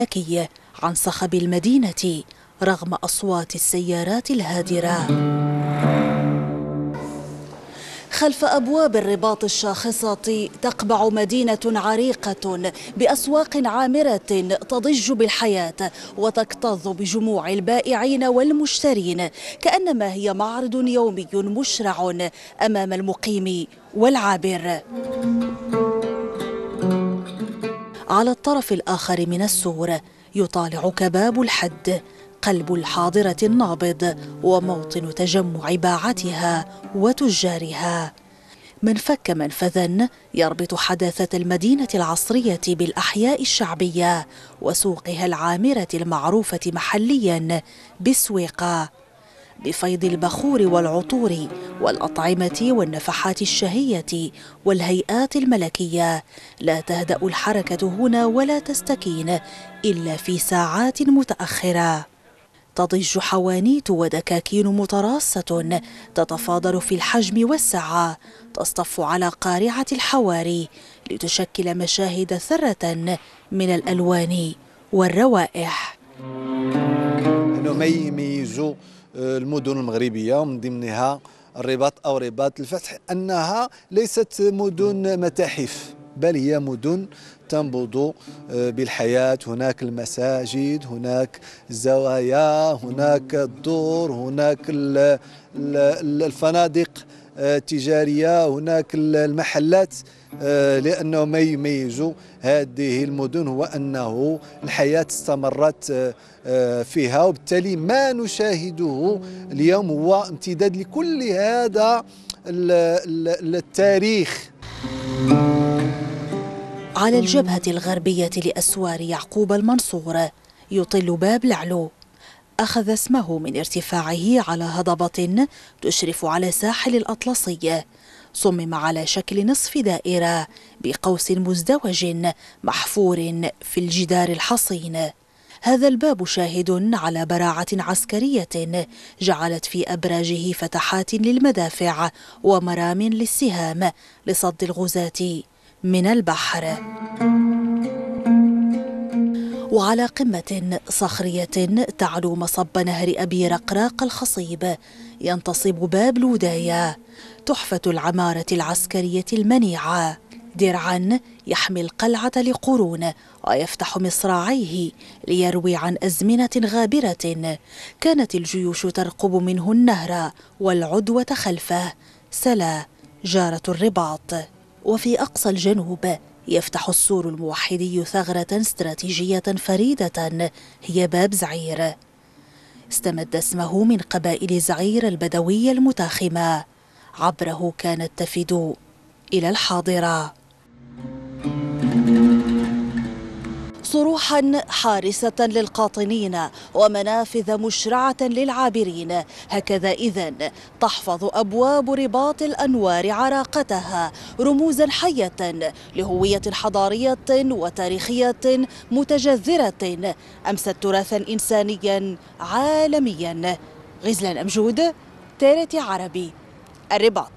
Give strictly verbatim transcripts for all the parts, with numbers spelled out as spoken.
الملكي عن صخب المدينة رغم أصوات السيارات الهادرة. خلف أبواب الرباط الشاخصة تقبع مدينة عريقة بأسواق عامرة تضج بالحياة وتكتظ بجموع البائعين والمشترين، كأنما هي معرض يومي مشرع أمام المقيم والعابر. على الطرف الآخر من السور يطالعك باب الحد، قلب الحاضرة النابض وموطن تجمع باعتها وتجارها. من فك منفذا يربط حداثة المدينة العصرية بالأحياء الشعبية وسوقها العامرة المعروفة محليا بسويقة، بفيض البخور والعطور والأطعمة والنفحات الشهية والهيئات الملكية. لا تهدأ الحركة هنا ولا تستكين إلا في ساعات متأخرة. تضج حوانيت ودكاكين متراصة تتفاضل في الحجم والسعة، تصطف على قارعة الحواري لتشكل مشاهد ثرة من الألوان والروائح. ما يميزوا المدن المغربية من ضمنها الرباط أو رباط الفتح أنها ليست مدن متاحف، بل هي مدن تنبض بالحياة. هناك المساجد، هناك الزوايا، هناك الدور، هناك الفنادق التجارية، هناك المحلات. لأنه ما يميز هذه المدن هو أنه الحياة استمرت فيها، وبالتالي ما نشاهده اليوم هو امتداد لكل هذا التاريخ. على الجبهة الغربية لأسوار يعقوب المنصور يطل باب العلو، أخذ اسمه من ارتفاعه على هضبة تشرف على ساحل الأطلسي. صمم على شكل نصف دائرة بقوس مزدوج محفور في الجدار الحصين. هذا الباب شاهد على براعة عسكرية جعلت في أبراجه فتحات للمدافع ومرام للسهام لصد الغزاة من البحر. وعلى قمة صخرية تعلو مصب نهر أبي رقراق الخصيب ينتصب باب لودايا، تحفة العمارة العسكرية المنيعة، درعا يحمي القلعة لقرون ويفتح مصراعيه ليروي عن أزمنة غابرة كانت الجيوش ترقب منه النهر والعدوة خلفه. سلا جارة الرباط. وفي أقصى الجنوب يفتح السور الموحدي ثغرة استراتيجية فريدة هي باب زعير، استمد اسمه من قبائل زعير البدوية المتاخمة، عبره كانت تفد إلى الحاضرة. صروحا حارسة للقاطنين ومنافذ مشرعة للعابرين، هكذا إذن تحفظ أبواب رباط الأنوار عراقتها، رموزا حية لهوية حضارية وتاريخية متجذرة أمست تراثا إنسانيا عالميا. غزلان أمجود، تيرتي عربي، الرباط.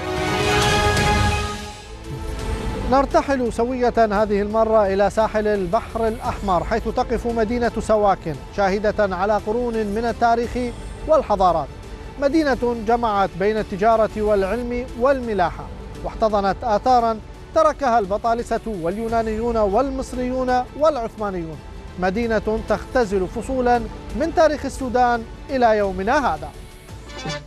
نرتحل سوية هذه المرة إلى ساحل البحر الأحمر، حيث تقف مدينة سواكن شاهدة على قرون من التاريخ والحضارات. مدينة جمعت بين التجارة والعلم والملاحة، واحتضنت آثارا تركها البطالسة واليونانيون والمصريون والعثمانيون. مدينة تختزل فصولا من تاريخ السودان إلى يومنا هذا.